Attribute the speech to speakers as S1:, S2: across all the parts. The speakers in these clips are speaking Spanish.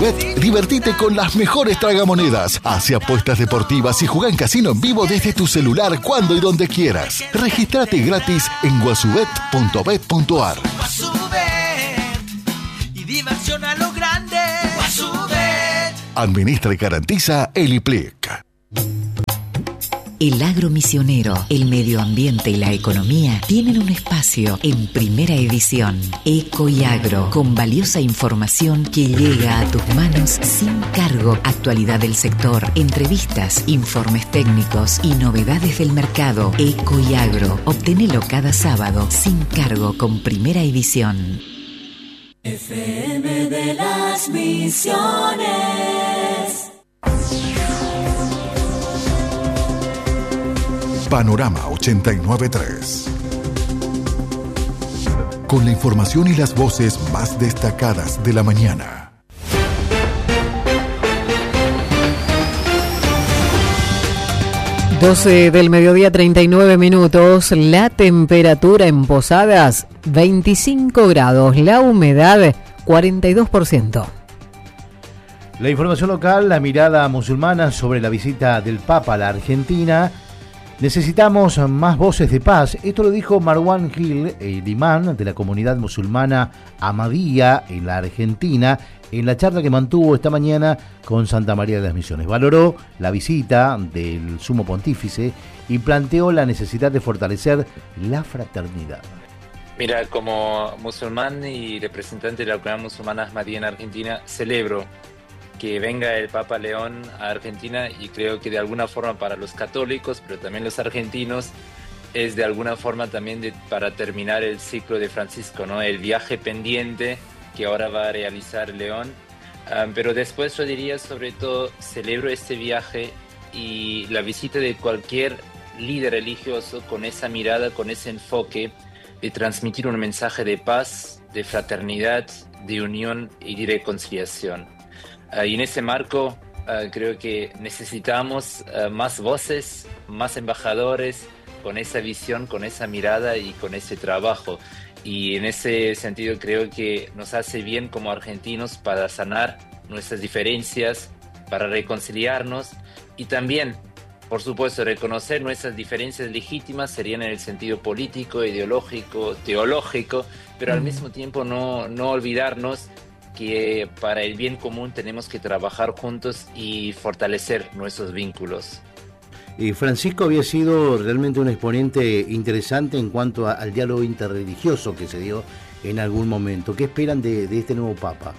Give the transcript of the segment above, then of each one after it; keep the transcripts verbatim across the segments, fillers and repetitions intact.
S1: Bet, divertite con las mejores tragamonedas. Hace apuestas deportivas y juega en casino en vivo desde tu celular cuando y donde quieras. Regístrate gratis en guasubet punto bet punto ar.
S2: Y diversión a lo grande. Guasubet.
S1: Administra y garantiza el I P L I C.
S3: El agro misionero, el medio ambiente y la economía tienen un espacio en Primera Edición. Eco y Agro, con valiosa información que llega a tus manos sin cargo. Actualidad del sector, entrevistas, informes técnicos y novedades del mercado. Eco y Agro, obtenelo cada sábado sin cargo con Primera Edición.
S4: F M de las Misiones.
S1: Panorama ochenta y nueve punto tres. Con la información y las voces más destacadas de la mañana.
S5: doce del mediodía, treinta y nueve minutos. La temperatura en Posadas, veinticinco grados. La humedad, cuarenta y dos por ciento.
S6: La información local, la mirada musulmana sobre la visita del Papa a la Argentina. Necesitamos más voces de paz. Esto lo dijo Marwan Gil, el imán de la comunidad musulmana Ahmadía en la Argentina, en la charla que mantuvo esta mañana con Santa María de las Misiones. Valoró la visita del sumo pontífice y planteó la necesidad de fortalecer la fraternidad.
S7: Mira, como musulmán y representante de la comunidad musulmana Ahmadía en Argentina, celebro que venga el Papa León a Argentina, y creo que de alguna forma para los católicos, pero también los argentinos, es de alguna forma también de, para terminar el ciclo de Francisco, ¿no? El viaje pendiente que ahora va a realizar León. Um, pero después yo diría, sobre todo, celebro este viaje y la visita de cualquier líder religioso con esa mirada, con ese enfoque de transmitir un mensaje de paz, de fraternidad, de unión y de reconciliación. Uh, y en ese marco uh, creo que necesitamos uh, más voces, más embajadores con esa visión, con esa mirada y con ese trabajo. Y en ese sentido creo que nos hace bien como argentinos para sanar nuestras diferencias, para reconciliarnos y también, por supuesto, reconocer nuestras diferencias legítimas serían en el sentido político, ideológico, teológico, pero al mismo tiempo no, no olvidarnos que para el bien común tenemos que trabajar juntos y fortalecer nuestros vínculos.
S6: Eh, Francisco había sido realmente un exponente interesante en cuanto a, al diálogo interreligioso que se dio en algún momento. ¿Qué esperan de, de este nuevo Papa?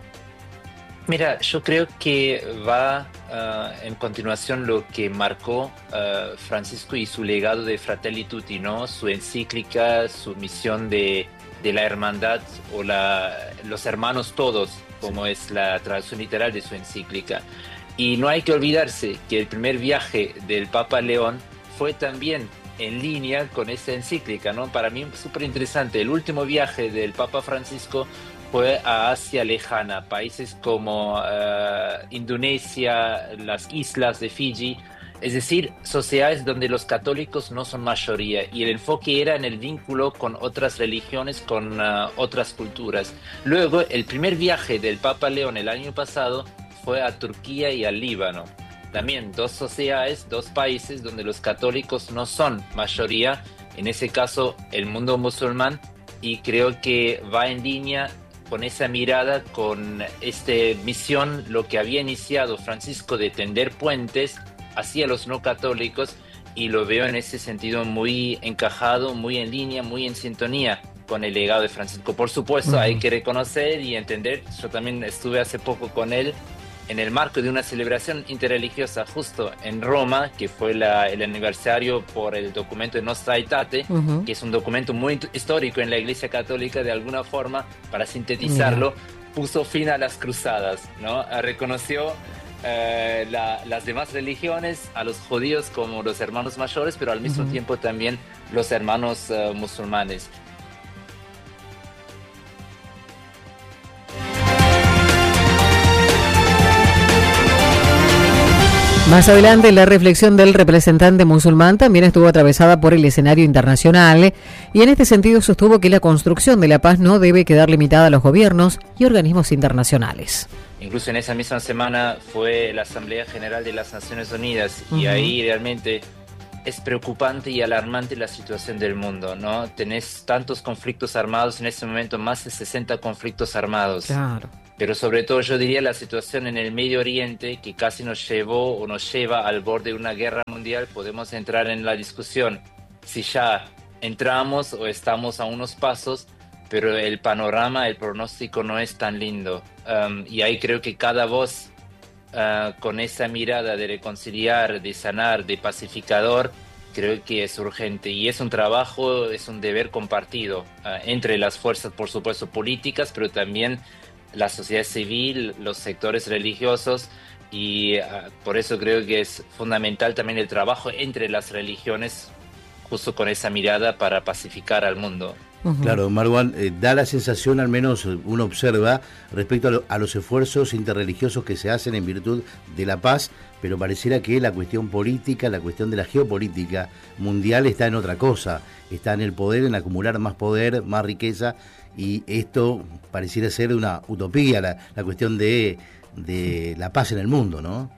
S7: Mira, yo creo que va uh, en continuación lo que marcó uh, Francisco y su legado de Fratelli Tutti, ¿no? Su encíclica, su misión de de la hermandad o la, los hermanos todos, como sí. Es la traducción literal de su encíclica. Y no hay que olvidarse que el primer viaje del Papa León fue también en línea con esa encíclica, ¿no? Para mí es súper interesante. El último viaje del Papa Francisco fue a Asia lejana, países como uh, Indonesia, las islas de Fiji, es decir, sociedades donde los católicos no son mayoría, y el enfoque era en el vínculo con otras religiones, con uh, otras culturas. Luego, el primer viaje del Papa León el año pasado fue a Turquía y al Líbano. También dos sociedades, dos países donde los católicos no son mayoría, en ese caso el mundo musulmán, y creo que va en línea con esa mirada, con esta misión, lo que había iniciado Francisco de tender puentes hacia los no católicos, y lo veo en ese sentido muy encajado, muy en línea, muy en sintonía con el legado de Francisco. Por supuesto, uh-huh. Hay que reconocer y entender, yo también estuve hace poco con él en el marco de una celebración interreligiosa justo en Roma, que fue la, el aniversario por el documento de Nostra Aetate, uh-huh. que es un documento muy histórico en la Iglesia Católica, de alguna forma, para sintetizarlo, uh-huh. puso fin a las cruzadas, ¿no? Reconoció Eh, la, las demás religiones, a los judíos como los hermanos mayores, pero al mismo uh-huh. tiempo también los hermanos uh, musulmanes.
S5: Más adelante, la reflexión del representante musulmán también estuvo atravesada por el escenario internacional, y en este sentido sostuvo que la construcción de la paz no debe quedar limitada a los gobiernos y organismos internacionales.
S7: Incluso en esa misma semana fue la Asamblea General de las Naciones Unidas, uh-huh. y ahí realmente es preocupante y alarmante la situación del mundo, ¿no? Tenés tantos conflictos armados en este momento, más de sesenta conflictos armados.
S5: Claro.
S7: Pero sobre todo yo diría la situación en el Medio Oriente, que casi nos llevó o nos lleva al borde de una guerra mundial. Podemos entrar en la discusión si ya entramos o estamos a unos pasos, pero el panorama, el pronóstico no es tan lindo. Um, y ahí creo que cada voz uh, con esa mirada de reconciliar, de sanar, de pacificador, creo que es urgente. Y es un trabajo, es un deber compartido uh, entre las fuerzas, por supuesto, políticas, pero también la sociedad civil, los sectores religiosos, y uh, por eso creo que es fundamental también el trabajo entre las religiones, justo con esa mirada para pacificar al mundo.
S6: Uh-huh. Claro, Marwan, eh, da la sensación, al menos uno observa, respecto a, lo, a los esfuerzos interreligiosos que se hacen en virtud de la paz, pero pareciera que la cuestión política, la cuestión de la geopolítica mundial está en otra cosa, está en el poder, en acumular más poder, más riqueza, y esto pareciera ser una utopía, la, la cuestión de, de la paz en el mundo, ¿no?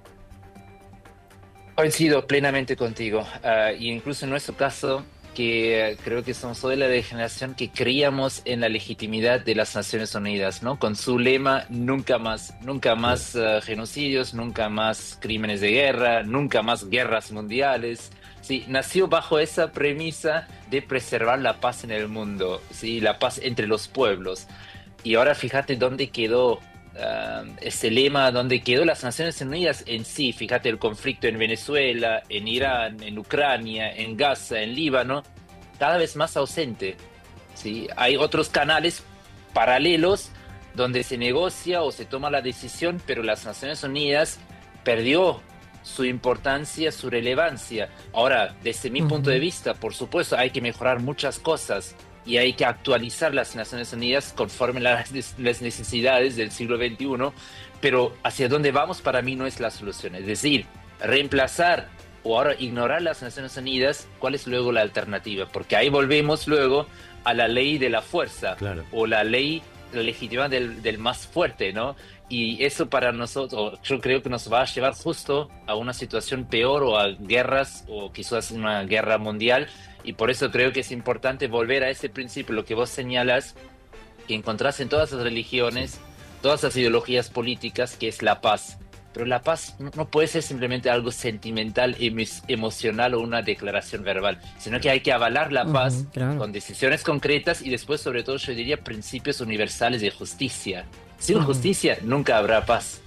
S7: Coincido plenamente contigo, uh, y incluso en nuestro caso, que uh, creo que somos de la generación que creíamos en la legitimidad de las Naciones Unidas, ¿no? Con su lema, nunca más, nunca más uh, genocidios, nunca más crímenes de guerra, nunca más guerras mundiales. Sí, nació bajo esa premisa de preservar la paz en el mundo, sí, la paz entre los pueblos. Y ahora fíjate dónde quedó uh, ese lema, dónde quedó las Naciones Unidas en sí. Fíjate el conflicto en Venezuela, en Irán, en Ucrania, en Gaza, en Líbano, cada vez más ausente. ¿Sí? Hay otros canales paralelos donde se negocia o se toma la decisión, pero las Naciones Unidas perdió su importancia, su relevancia. Ahora, desde mi uh-huh. punto de vista, por supuesto, hay que mejorar muchas cosas y hay que actualizar las Naciones Unidas conforme a las, las necesidades del siglo veintiuno, pero hacia dónde vamos para mí no es la solución. Es decir, reemplazar o ahora ignorar las Naciones Unidas, ¿cuál es luego la alternativa? Porque ahí volvemos luego a la ley de la fuerza,
S6: claro,
S7: o la ley legítima del, del más fuerte, ¿no? Y eso para nosotros, yo creo que nos va a llevar justo a una situación peor o a guerras o quizás una guerra mundial. Y por eso creo que es importante volver a ese principio, lo que vos señalas, que encontrás en todas las religiones, todas las ideologías políticas, que es la paz. Pero la paz no, no puede ser simplemente algo sentimental, emo, emocional o una declaración verbal, sino que hay que avalar la paz uh-huh, claro. con decisiones concretas y después, sobre todo, yo diría principios universales de justicia. Sin uh-huh. justicia nunca habrá paz.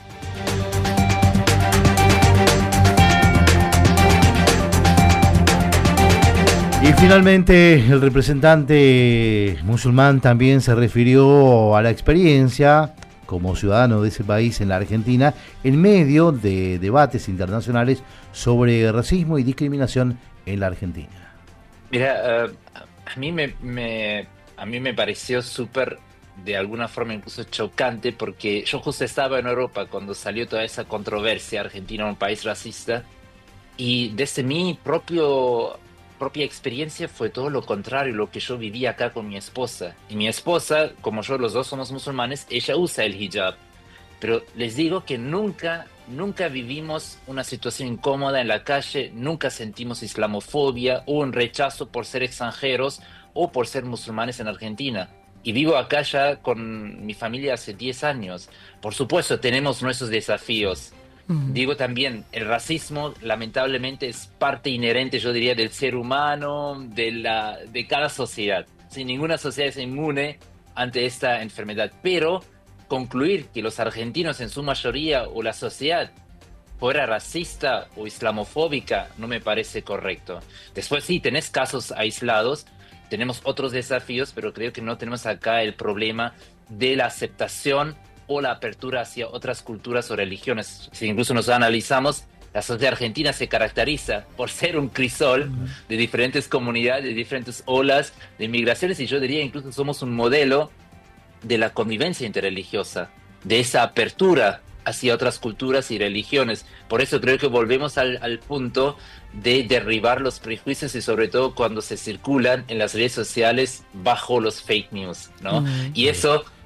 S6: Y finalmente el representante musulmán también se refirió a la experiencia como ciudadano de ese país en la Argentina en medio de debates internacionales sobre racismo y discriminación en la Argentina.
S7: Mira, uh, a mí me, me a mí me pareció súper, de alguna forma incluso chocante, porque yo justo estaba en Europa cuando salió toda esa controversia, Argentina un país racista, y desde mi propio propia experiencia fue todo lo contrario, lo que yo viví acá con mi esposa. Y mi esposa, como yo, los dos somos musulmanes, ella usa el hijab. Pero les digo que nunca, nunca vivimos una situación incómoda en la calle, nunca sentimos islamofobia o un rechazo por ser extranjeros o por ser musulmanes en Argentina. Y vivo acá ya con mi familia hace diez años. Por supuesto, tenemos nuestros desafíos. Uh-huh. Digo también, el racismo lamentablemente es parte inherente, yo diría, del ser humano, de, la, de cada sociedad. Sin ninguna sociedad es inmune ante esta enfermedad. Pero concluir que los argentinos en su mayoría o la sociedad fuera racista o islamofóbica no me parece correcto. Después sí, tenés casos aislados, tenemos otros desafíos, pero creo que no tenemos acá el problema de la aceptación o la apertura hacia otras culturas o religiones. Si incluso nos analizamos, la sociedad argentina se caracteriza por ser un crisol de diferentes comunidades, de diferentes olas de migraciones, y yo diría incluso somos un modelo de la convivencia interreligiosa, de esa apertura hacia otras culturas y religiones. Por eso creo que volvemos al, al punto de derribar los prejuicios, y sobre todo cuando se circulan en las redes sociales bajo los fake news, ¿no? Mm. Y eso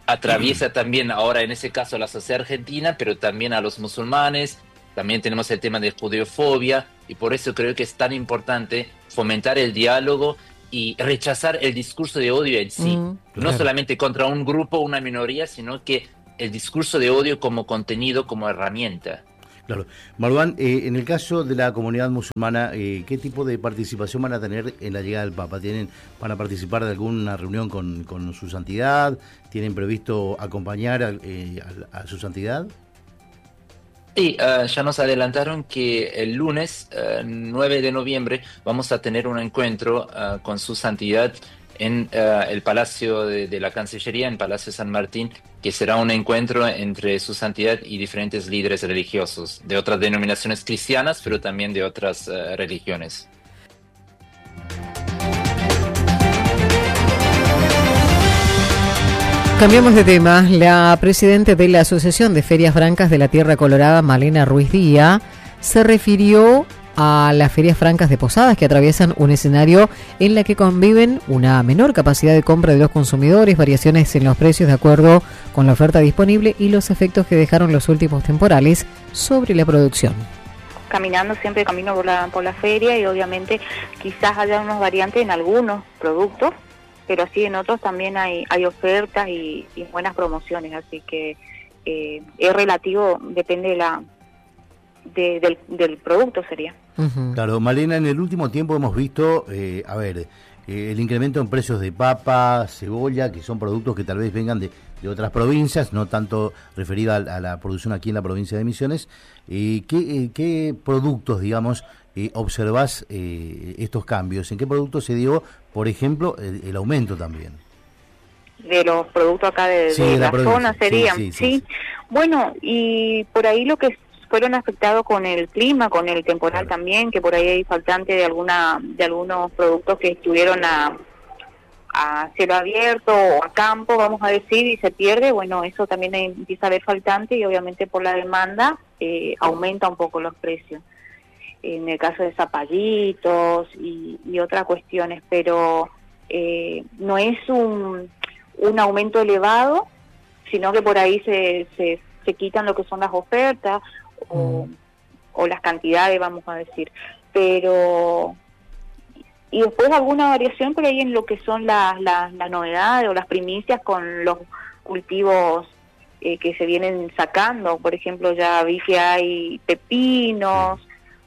S7: atraviesa también ahora en ese caso a la sociedad argentina, pero también a los musulmanes. También tenemos el tema de judeofobia, y por eso creo que es tan importante fomentar el diálogo y rechazar el discurso de odio en sí, mm, claro. No solamente contra un grupo o una minoría, sino que el discurso de odio como contenido, como herramienta.
S6: Claro. Marwan, eh, en el caso de la comunidad musulmana, eh, ¿qué tipo de participación van a tener en la llegada del Papa? ¿Tienen, van a participar de alguna reunión con, con su santidad? ¿Tienen previsto acompañar a, eh, a, a su santidad?
S7: Sí, uh, ya nos adelantaron que el lunes uh, nueve de noviembre vamos a tener un encuentro uh, con su santidad en uh, el Palacio de, de la Cancillería, en Palacio San Martín, que será un encuentro entre su santidad y diferentes líderes religiosos de otras denominaciones cristianas, pero también de otras uh, religiones.
S5: Cambiamos de tema. La presidenta de la Asociación de Ferias Francas de la Tierra Colorada, Malena Ruiz Díaz, se refirió a las ferias francas de Posadas, que atraviesan un escenario en la que conviven una menor capacidad de compra de los consumidores, variaciones en los precios de acuerdo con la oferta disponible y los efectos que dejaron los últimos temporales sobre la producción.
S8: Caminando siempre camino por la, por la feria, y obviamente quizás haya unas variantes en algunos productos, pero así en otros también hay hay ofertas y, y buenas promociones, así que eh, es relativo, depende de la de, del, del producto sería.
S6: Uh-huh. Claro, Malena, en el último tiempo hemos visto, eh, a ver, eh, el incremento en precios de papa, cebolla, que son productos que tal vez vengan de, de otras provincias, no tanto referida a, a la producción aquí en la provincia de Misiones. Eh, ¿qué, eh, ¿Qué productos, digamos, eh, observás eh, estos cambios? ¿En qué productos se dio, por ejemplo, el, el aumento también?
S8: De los productos acá de,
S6: sí,
S8: de
S6: la,
S8: la zona serían, sí, sí, sí.
S6: sí.
S8: Bueno, y por ahí lo que fueron afectados con el clima, con el temporal, claro. También, que por ahí hay faltante de alguna de algunos productos que estuvieron a, a cielo abierto o a campo, vamos a decir, y se pierde. Bueno, eso también empieza a haber faltante, y obviamente por la demanda eh, aumenta un poco los precios. En el caso de zapallitos y, y otras cuestiones, pero eh, no es un, un aumento elevado, sino que por ahí se, se, se quitan lo que son las ofertas o, mm. o las cantidades, vamos a decir, pero y después alguna variación por ahí en lo que son las, las, las novedades o las primicias con los cultivos eh, que se vienen sacando. Por ejemplo, ya vi que hay pepinos,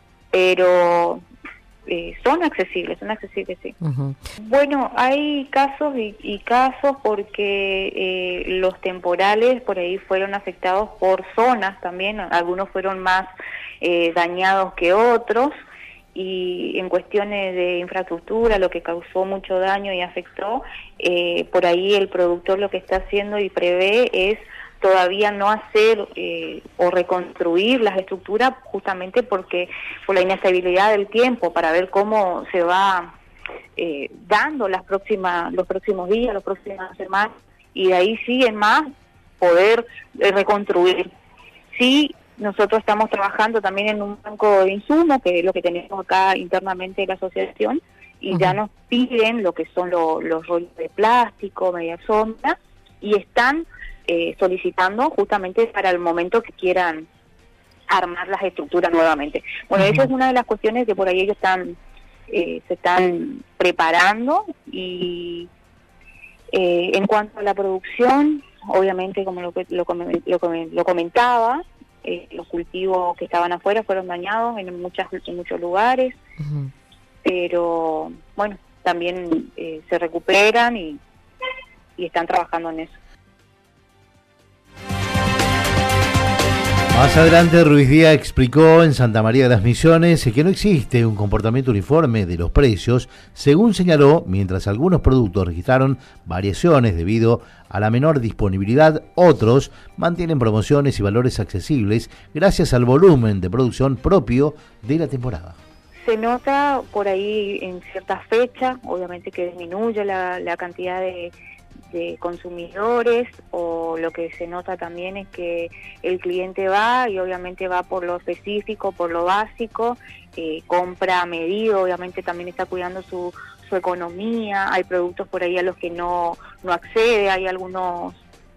S8: pero eh, son accesibles, son accesibles, sí. Uh-huh. Bueno, hay casos y, y casos porque eh, los temporales por ahí fueron afectados por zonas también, algunos fueron más eh, dañados que otros, y en cuestiones de infraestructura, lo que causó mucho daño y afectó, eh, por ahí el productor lo que está haciendo y prevé es todavía no hacer eh, o reconstruir las estructuras, justamente porque por la inestabilidad del tiempo, para ver cómo se va eh, dando las próximas los próximos días, las próximas semanas, y de ahí sí en más poder eh, reconstruir. Sí, nosotros estamos trabajando también en un banco de insumos, que es lo que tenemos acá internamente en la asociación, y uh-huh. ya nos piden lo que son lo, los rollos de plástico, media sombra, y están Eh, solicitando justamente para el momento que quieran armar las estructuras nuevamente. Bueno, uh-huh. Esa es una de las cuestiones que por ahí ellos están eh, se están preparando. Y eh, en cuanto a la producción, obviamente, como lo, lo, lo, lo comentaba, eh, los cultivos que estaban afuera fueron dañados en, muchas, en muchos lugares, uh-huh. pero bueno, también eh, se recuperan y, y están trabajando en eso.
S6: Más adelante, Ruiz Díaz explicó en Santa María de las Misiones que no existe un comportamiento uniforme de los precios, según señaló, mientras algunos productos registraron variaciones debido a la menor disponibilidad, otros mantienen promociones y valores accesibles gracias al volumen de producción propio de la temporada.
S8: Se nota por ahí en ciertas fechas, obviamente que disminuye la, la cantidad de de consumidores, o lo que se nota también es que el cliente va y obviamente va por lo específico, por lo básico, eh, compra a medida, obviamente también está cuidando su, su economía. Hay productos por ahí a los que no, no accede, hay algunos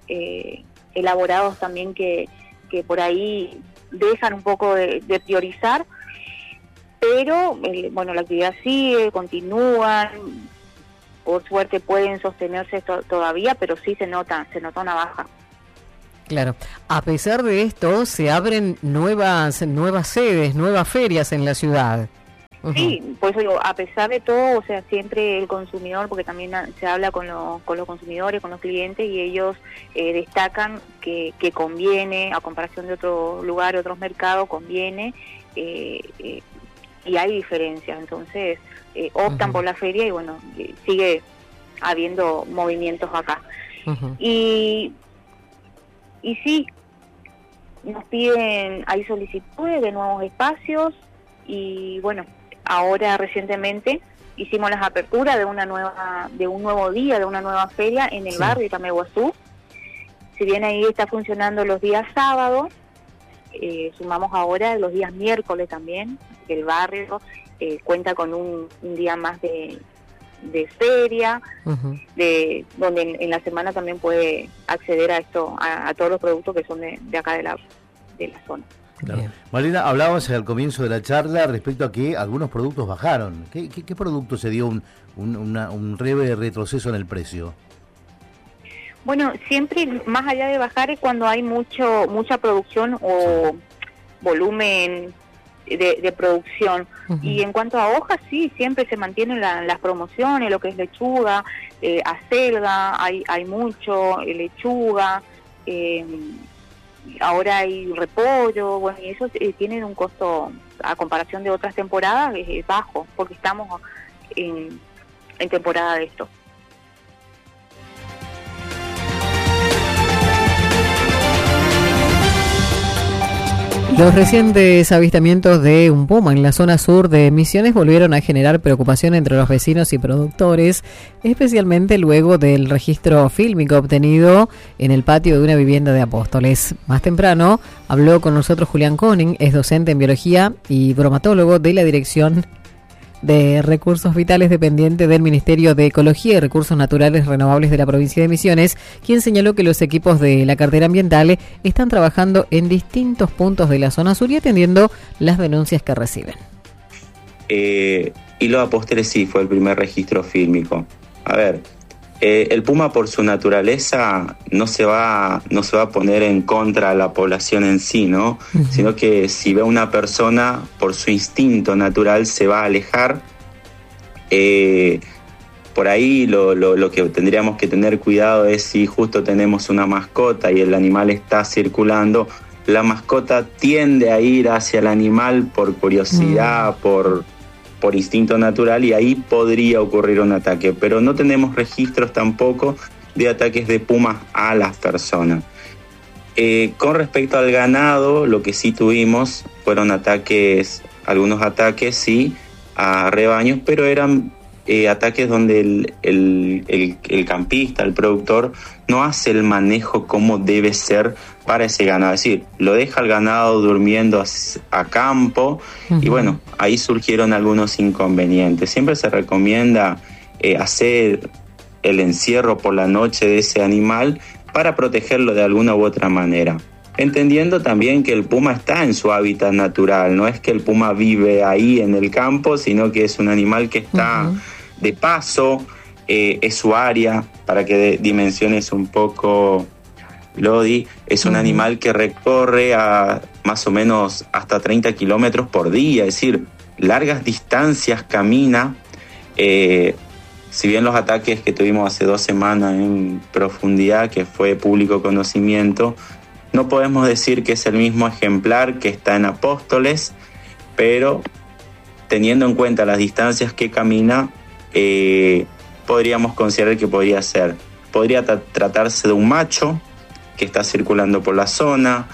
S8: eh, elaborados también que, que por ahí dejan un poco de, de priorizar, pero eh, bueno, la actividad sigue, continúan, por suerte pueden sostenerse to- todavía, pero sí se nota, se nota una baja.
S5: Claro. A pesar de esto, se abren nuevas nuevas sedes, nuevas ferias en la ciudad. Uh-huh.
S8: Sí, por eso digo, a pesar de todo, o sea, siempre el consumidor, porque también se habla con, lo, con los consumidores, con los clientes, y ellos eh, destacan que, que conviene, a comparación de otros lugares, otros mercados, conviene, eh, eh, y hay diferencias, entonces eh, optan uh-huh. por la feria y bueno, eh, sigue habiendo movimientos acá. Uh-huh. Y, y sí, nos piden, hay solicitudes de nuevos espacios, y bueno, ahora recientemente hicimos las aperturas de una nueva, de un nuevo día, de una nueva feria en el sí. barrio de Tameguazú. Si bien ahí está funcionando los días sábados, eh, sumamos ahora los días miércoles también, que el barrio eh, cuenta con un, un día más de, de feria, uh-huh. de donde en, en la semana también puede acceder a esto, a, a todos los productos que son de, de acá de la, de la zona.
S6: Claro. Malena, hablábamos al comienzo de la charla respecto a que algunos productos bajaron. ¿Qué, qué, qué producto se dio un, un, una, un breve retroceso en el precio?
S8: Bueno, siempre más allá de bajar es cuando hay mucho mucha producción o sí. volumen de, de producción. Uh-huh. Y en cuanto a hojas, sí, siempre se mantienen la, las promociones, lo que es lechuga, eh, acelga, hay, hay mucho, eh, lechuga, eh, ahora hay repollo, bueno, y eso eh, tienen un costo, a comparación de otras temporadas, es, es bajo, porque estamos en, en temporada de esto.
S5: Los recientes avistamientos de un puma en la zona sur de Misiones volvieron a generar preocupación entre los vecinos y productores, especialmente luego del registro fílmico obtenido en el patio de una vivienda de Apóstoles. Más temprano habló con nosotros Julián Koning, es docente en biología y bromatólogo de la Dirección de Recursos Vitales dependiente del Ministerio de Ecología y Recursos Naturales Renovables de la provincia de Misiones, quien señaló que los equipos de la cartera ambiental están trabajando en distintos puntos de la zona sur y atendiendo las denuncias que reciben.
S9: Eh, Hilo de Apóstoles sí fue el primer registro fílmico. A ver, eh, el puma por su naturaleza no se va no se va a poner en contra de la población en sí, ¿no? Uh-huh. Sino que si ve a una persona, por su instinto natural se va a alejar. Eh, por ahí lo, lo, lo que tendríamos que tener cuidado es si justo tenemos una mascota y el animal está circulando, la mascota tiende a ir hacia el animal por curiosidad, uh-huh. por... por instinto natural, y ahí podría ocurrir un ataque, pero no tenemos registros tampoco de ataques de pumas a las personas. Eh, con respecto al ganado, lo que sí tuvimos fueron ataques, algunos ataques sí, a rebaños, pero eran eh, ataques donde el, el, el, el campista, el productor, no hace el manejo como debe ser para ese ganado, es decir, lo deja el ganado durmiendo a, a campo. Uh-huh. Y bueno, ahí surgieron algunos inconvenientes. Siempre se recomienda eh, hacer el encierro por la noche de ese animal para protegerlo de alguna u otra manera, entendiendo también que el puma está en su hábitat natural, no es que el puma vive ahí en el campo, sino que es un animal que está uh-huh. de paso, eh, es su área. Para que dimensiones un poco, Lodi, es un uh-huh. animal que recorre a más o menos hasta treinta kilómetros por día, es decir, largas distancias camina. Eh, si bien los ataques que tuvimos hace dos semanas en profundidad, que fue público conocimiento, no podemos decir que es el mismo ejemplar que está en Apóstoles, pero teniendo en cuenta las distancias que camina, eh, podríamos considerar que podría ser. Podría tra- tratarse de un macho que está circulando por la zona,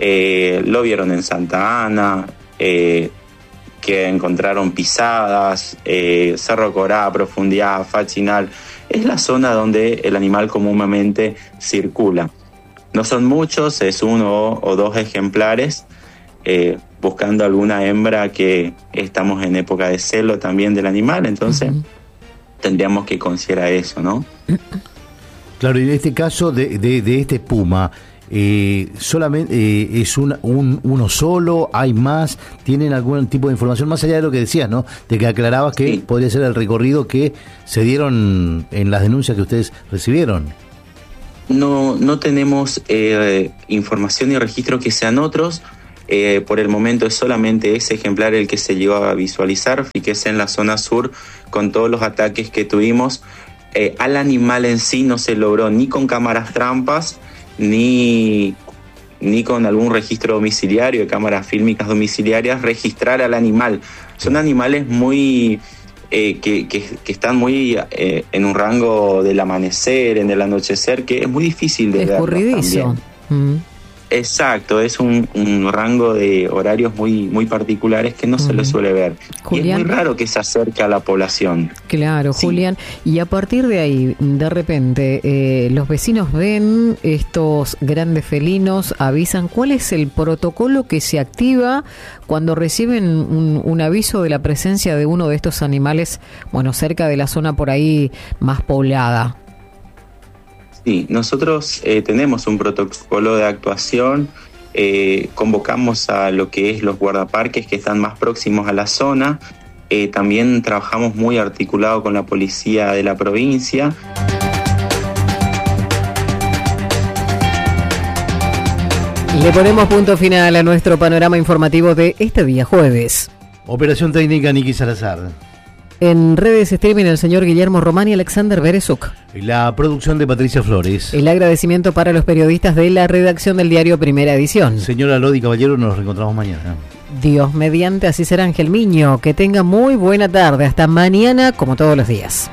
S9: eh, lo vieron en Santa Ana, eh, que encontraron pisadas, eh, Cerro Corá, Profundidad, Fachinal. Es la zona donde el animal comúnmente circula. No son muchos, es uno o, o dos ejemplares, eh, buscando alguna hembra, que estamos en época de celo también del animal, entonces uh-huh. tendríamos que considerar eso, ¿no?
S6: Claro, y en este caso de, de, de este puma, eh, solamente eh, es un, un uno solo, hay más, tienen algún tipo de información más allá de lo que decías, ¿no? De que aclarabas que sí. podría ser el recorrido que se dieron en las denuncias que ustedes recibieron.
S9: No, no tenemos eh, información y registro que sean otros. Eh, por el momento es solamente ese ejemplar el que se llegó a visualizar. Fíjese en la zona sur con todos los ataques que tuvimos. Eh, al animal en sí no se logró ni con cámaras trampas, ni, ni con algún registro domiciliario de cámaras fílmicas domiciliarias, registrar al animal. Son animales muy eh, que, que, que están muy eh, en un rango del amanecer, en el anochecer, que es muy difícil de ver.
S5: Escurridizo. Mm.
S9: Exacto, es un, un rango de horarios muy muy particulares que no uh-huh. se le suele ver. Julián, y es muy raro que se acerque a la población.
S5: Claro, sí. Julián. Y a partir de ahí, de repente, eh, los vecinos ven estos grandes felinos, avisan. ¿Cuál es el protocolo que se activa cuando reciben un, un aviso de la presencia de uno de estos animales, bueno, cerca de la zona por ahí más poblada?
S9: Sí, nosotros eh, tenemos un protocolo de actuación, eh, convocamos a lo que es los guardaparques que están más próximos a la zona, eh, también trabajamos muy articulado con la policía de la provincia.
S5: Le ponemos punto final a nuestro panorama informativo de este día jueves.
S6: Operación técnica Niki Salazar.
S5: En redes streaming el señor Guillermo Román y Alexander Berezuk.
S6: La producción de Patricia Flores.
S5: El agradecimiento para los periodistas de la redacción del diario Primera Edición.
S6: Señora Lodi Caballero, nos reencontramos mañana.
S5: Dios mediante, así será Ángel Miño. Que tenga muy buena tarde. Hasta mañana, como todos los días.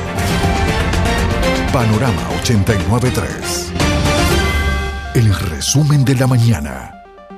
S1: Panorama ochenta y nueve punto tres. El resumen de la mañana.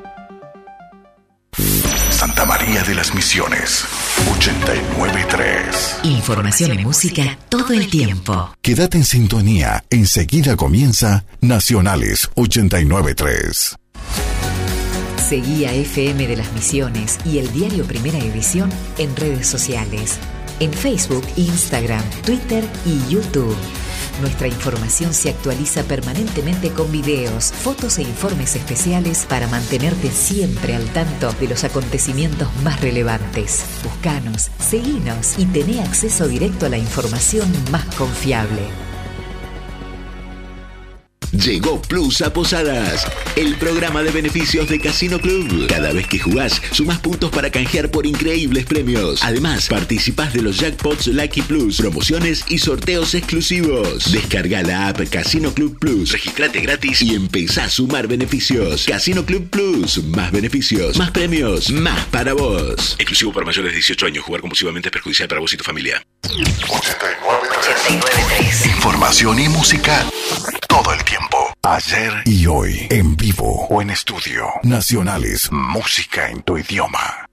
S1: Santa María de las Misiones, ochenta y nueve punto tres.
S3: Información y música todo el tiempo.
S1: Quédate en sintonía, enseguida comienza Nacionales ochenta y nueve punto tres.
S3: Seguí a F M de las Misiones y el diario Primera Edición en redes sociales, en Facebook, Instagram, Twitter y YouTube. Nuestra información se actualiza permanentemente con videos, fotos e informes especiales para mantenerte siempre al tanto de los acontecimientos más relevantes. Búscanos, seguinos y tené acceso directo a la información más confiable.
S10: Llegó Plus a Posadas, el programa de beneficios de Casino Club. Cada vez que jugás, sumás puntos para canjear por increíbles premios. Además, participás de los Jackpots Lucky Plus, promociones y sorteos exclusivos. Descarga la app Casino Club Plus, registrate gratis y empezá a sumar beneficios. Casino Club Plus, más beneficios, más premios, más para vos. Exclusivo para mayores de dieciocho años. Jugar compulsivamente es perjudicial para vos y tu familia.
S1: ochenta y nueve punto tres. Información y música todo el tiempo. Ayer y hoy, en vivo o en estudio. Nacionales, música en tu idioma.